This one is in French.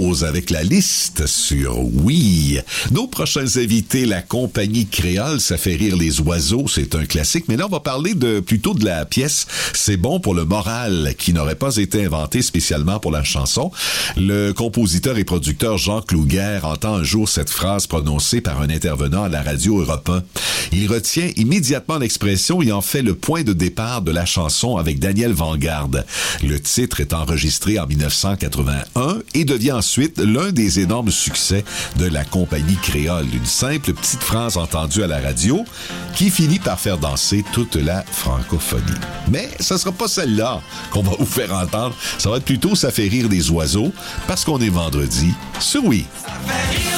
pause avec la liste sur Oui. Nos prochains invités, la compagnie créole, ça fait rire les oiseaux, c'est un classique, mais là on va parler plutôt de la pièce C'est bon pour le moral, qui n'aurait pas été inventée spécialement pour la chanson. Le compositeur et producteur Jean Clouguère entend un jour cette phrase prononcée par un intervenant à la radio Europe 1. Il retient immédiatement l'expression et en fait le point de départ de la chanson avec Daniel Vanguard. Le titre est enregistré en 1981 et devient ensuite l'un des énormes succès de la compagnie créole. Une simple petite phrase entendue à la radio qui finit par faire danser toute la francophonie. Mais ce sera pas celle-là qu'on va vous faire entendre. Ça va être plutôt Ça fait rire les oiseaux parce qu'on est vendredi sur Oui.